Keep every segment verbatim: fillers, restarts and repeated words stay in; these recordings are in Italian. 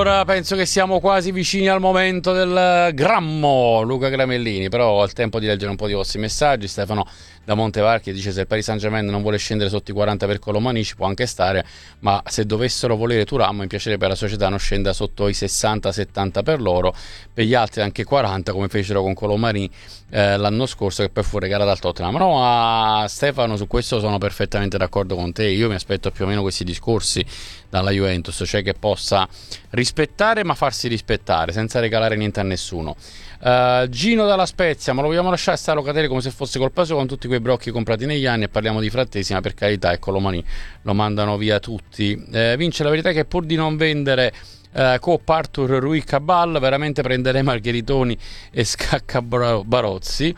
Allora, penso che siamo quasi vicini al momento del grammo, Luca Gramellini, però ho il tempo di leggere un po' di vostri messaggi. Stefano da Montevarchi dice: se il Paris Saint-Germain non vuole scendere sotto i quaranta per Colomani ci può anche stare, ma se dovessero volere Thuram mi piacerebbe che la società non scenda sotto i sessanta settanta per loro, per gli altri anche quaranta come fecero con Colomani eh, l'anno scorso, che poi fu regalato al Tottenham. No, ma Stefano, su questo sono perfettamente d'accordo con te. Io mi aspetto più o meno questi discorsi dalla Juventus, cioè che possa rispettare ma farsi rispettare senza regalare niente a nessuno. uh, Gino dalla Spezia: ma lo vogliamo lasciare stare Locatelli come se fosse colpa sua con tutti quei brocchi comprati negli anni? E parliamo di Frattesi, ma per carità, ecco, Lomani lo mandano via tutti. uh, Vince, la verità è che pur di non vendere uh, Coppa, Arthur, Rui, Cabal, veramente prenderei Margheritoni e Scacca Barozzi.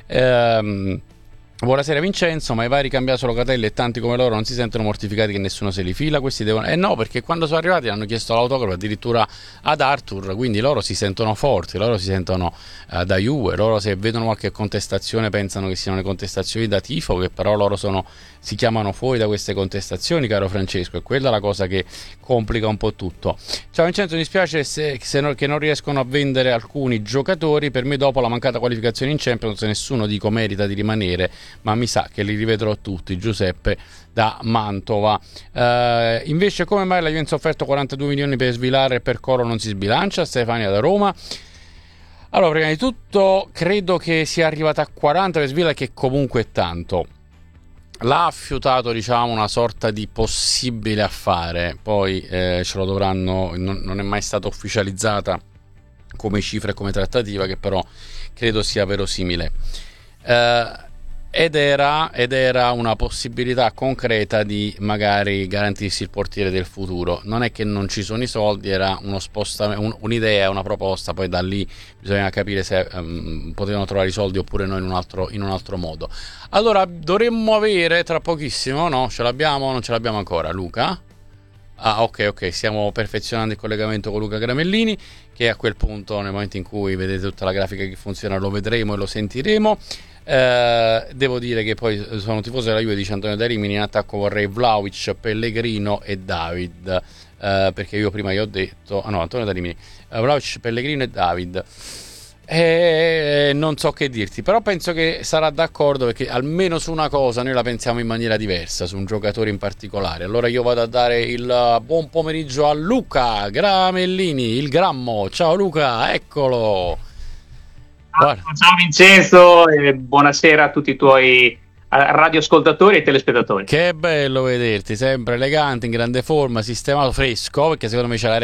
um, Buonasera Vincenzo, ma i vari cambiato Locatelli e tanti come loro non si sentono mortificati che nessuno se li fila? Questi devono... Eh no, perché quando sono arrivati hanno chiesto l'autografo addirittura ad Arthur, quindi loro si sentono forti, loro si sentono uh, da Juve, loro se vedono qualche contestazione pensano che siano le contestazioni da tifo, che però loro sono, si chiamano fuori da queste contestazioni, caro Francesco, e quella è la cosa che complica un po' tutto. Ciao Vincenzo, mi dispiace se, se no, che non riescono a vendere alcuni giocatori. Per me dopo la mancata qualificazione in Champions nessuno dico merita di rimanere, ma mi sa che li rivedrò tutti. Giuseppe da Mantova. Uh, invece come mai la Juventus ha offerto quarantadue milioni per svilare e per Coro non si sbilancia? Stefania da Roma. Allora, prima di tutto credo che sia arrivata a quaranta per Svila, che comunque è tanto. L'ha affiutato, diciamo, una sorta di possibile affare, poi eh, ce lo dovranno, non, non è mai stata ufficializzata come cifra e come trattativa, che però credo sia verosimile. Uh, Ed era, ed era una possibilità concreta di magari garantirsi il portiere del futuro. Non è che non ci sono i soldi, era uno spostamento, un, un'idea, una proposta, poi da lì bisogna capire se um, potevano trovare i soldi oppure no in un altro, in un altro modo. Allora, dovremmo avere tra pochissimo, no? Ce l'abbiamo o non ce l'abbiamo ancora, Luca? Ah, ok, ok, stiamo perfezionando il collegamento con Luca Gramellini, che a quel punto, nel momento in cui vedete tutta la grafica che funziona, lo vedremo e lo sentiremo. Uh, devo dire che poi sono tifoso della Juve, dice Antonio da Rimini. In attacco vorrei Vlahovic, Pellegrino e David, uh, perché io prima gli ho detto ah no, Antonio da Rimini, uh, Vlahovic, Pellegrino e David, e non so che dirti, però penso che sarà d'accordo, perché almeno su una cosa noi la pensiamo in maniera diversa, su un giocatore in particolare. Allora io vado a dare il buon pomeriggio a Luca Gramellini, il Grammo. Ciao Luca, eccolo. Guarda. Ciao Vincenzo e buonasera a tutti i tuoi radioascoltatori e telespettatori. Che bello vederti, sempre elegante, in grande forma, sistemato, fresco, perché secondo me c'è la